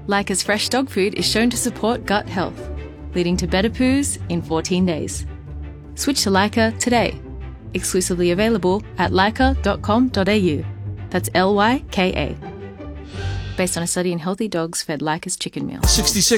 Lyca's fresh dog food is shown to support gut health, leading to better poos in 14 days. Switch to Lyca today. Exclusively available at lyca.com.au. That's Lyka. Based on a study in healthy dogs fed Lyca's chicken meal. 66